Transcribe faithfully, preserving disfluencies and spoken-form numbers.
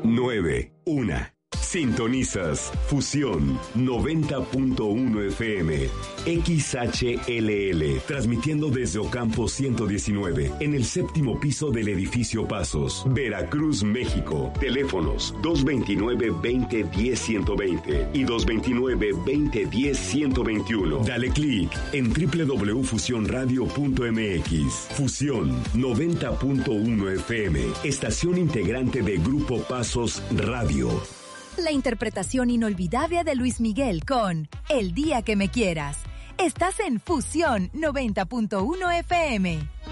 nueve, una. Sintonizas Fusión noventa punto uno F M, X H L L, transmitiendo desde Ocampo ciento diecinueve, en el séptimo piso del edificio Pasos, Veracruz, México. Teléfonos dos veintinueve, veinte, diez, ciento veinte y dos veintinueve, veinte, diez, ciento veintiuno. Dale clic en doble u doble u doble u punto fusión radio punto m x. Fusión noventa punto uno F M, estación integrante de Grupo Pasos Radio. La interpretación inolvidable de Luis Miguel con El día que me quieras. Estás en Fusión noventa punto uno F M.